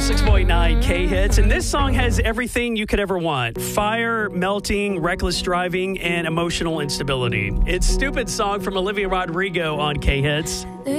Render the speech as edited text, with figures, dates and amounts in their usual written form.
106.9 K-Hits, and this song has everything you could ever want. Fire, melting, reckless driving, and emotional instability. It's Stupid Song from Olivia Rodrigo on K-Hits.